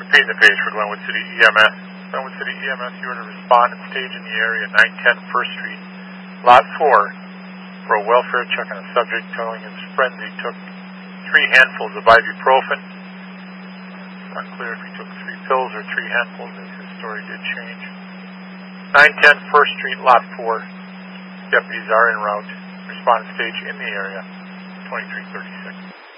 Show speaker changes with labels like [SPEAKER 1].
[SPEAKER 1] Repeating the page for Glenwood City EMS. Glenwood City EMS, you are to respond and stage in the area 910 First Street, Lot 4, for a welfare check on a subject telling his friend he took 3 handfuls of ibuprofen. It's not clear if he took 3 pills or 3 handfuls, as his story did change. 910 First Street, Lot 4. Deputies are en route. Respond and stage in the area, 2336.